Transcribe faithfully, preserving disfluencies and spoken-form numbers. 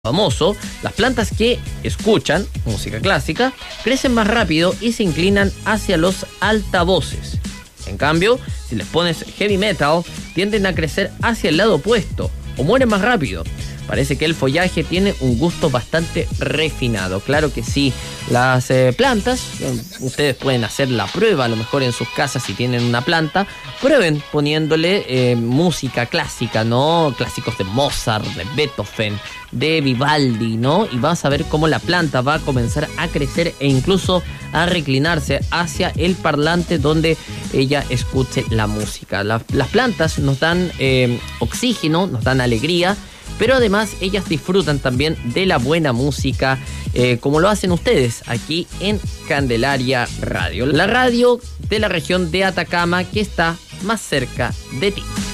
famoso, las plantas que escuchan música clásica crecen más rápido y se inclinan hacia los altavoces. En cambio, si les pones heavy metal, tienden a crecer hacia el lado opuesto o mueren más rápido. Parece que el follaje tiene un gusto bastante refinado. Claro que sí, las eh, plantas, ustedes pueden hacer la prueba a lo mejor en sus casas si tienen una planta. Prueben poniéndole eh, música clásica, ¿no? Clásicos de Mozart, de Beethoven, de Vivaldi, ¿no? Y vas a ver cómo la planta va a comenzar a crecer e incluso a reclinarse hacia el parlante donde ella escuche la música. La, las plantas nos dan eh, oxígeno, nos dan alegría, pero además ellas disfrutan también de la buena música, eh, como lo hacen ustedes aquí en Candelaria Radio, la radio de la región de Atacama que está más cerca de ti.